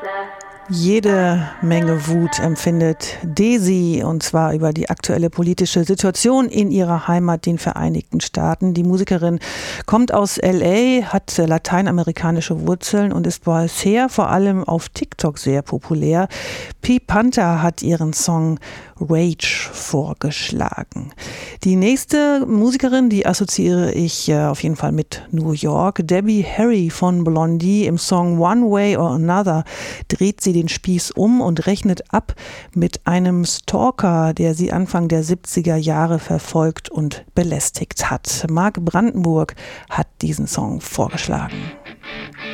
Jede Menge Wut empfindet Desi, und zwar über die aktuelle politische Situation in ihrer Heimat, den Vereinigten Staaten. Die Musikerin kommt aus L.A., hat lateinamerikanische Wurzeln und ist bisher vor allem auf TikTok sehr populär. P. Panther hat ihren Song Rage vorgeschlagen. Die nächste Musikerin, die assoziiere ich auf jeden Fall mit New York. Debbie Harry von Blondie. Im Song One Way or Another dreht sie den Spieß um und rechnet ab mit einem Stalker, der sie Anfang der 70er Jahre verfolgt und belästigt hat. Mark Brandenburg hat diesen Song vorgeschlagen.